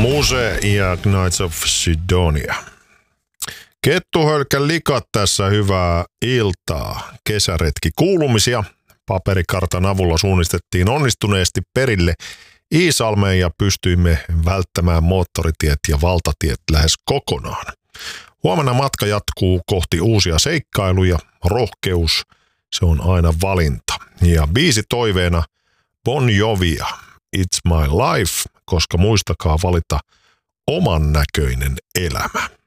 Muse ja Knights of Sidonia. Kettuhölkän likat tässä, hyvää iltaa. Kesäretki kuulumisia. Paperikartan avulla suunnistettiin onnistuneesti perille Iisalmeen ja pystyimme välttämään moottoritiet ja valtatiet lähes kokonaan. Huomenna matka jatkuu kohti uusia seikkailuja. Rohkeus, se on aina valinta. Ja biisi toiveena Bon Jovia, It's My Life, koska muistakaa valita oman näköinen elämä.